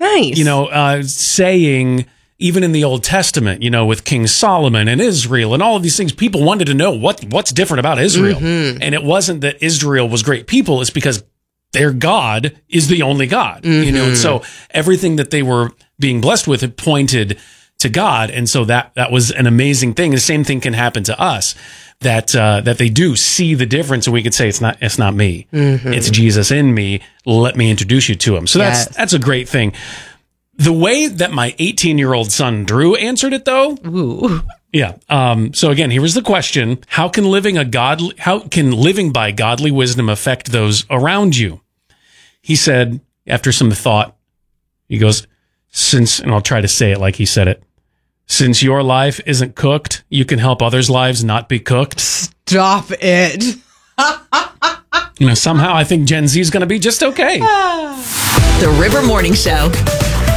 Nice. Saying, even in the Old Testament, with King Solomon and Israel and all of these things, people wanted to know what's different about Israel. Mm-hmm. And it wasn't that Israel was great people. It's because their God is the only God, Mm-hmm. And so everything that they were being blessed with, it pointed to God. And so that was an amazing thing. The same thing can happen to us, that they do see the difference, and we could say it's not me. Mm-hmm. It's Jesus in me. Let me introduce you to him. So that's a great thing. The way that my 18-year-old son Drew answered it, though. Ooh. Yeah. So again, here was the question: How can living by godly wisdom affect those around you? He said, after some thought, he goes, and I'll try to say it like he said it. Since your life isn't cooked, you can help others' lives not be cooked. Stop it. Somehow I think Gen Z is going to be just okay. The River Morning Show.